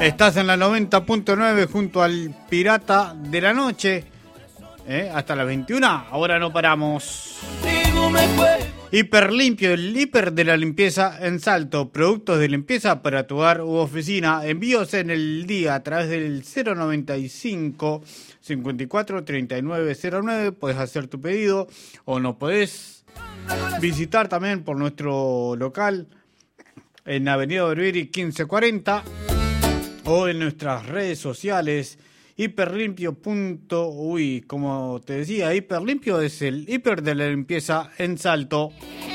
Estás en la 90.9 junto al Pirata de la Noche. Hasta las 21. Ahora no paramos. Hiperlimpio, el hiper de la limpieza en Salto. Productos de limpieza para tu hogar u oficina. Envíos en el día a través del 095 54 39 09. Puedes hacer tu pedido o nos podés visitar también por nuestro local en Avenida Berberi 1540 o en nuestras redes sociales. Hiperlimpio.uy. Como te decía, Hiperlimpio es el hiper de la limpieza en Salto.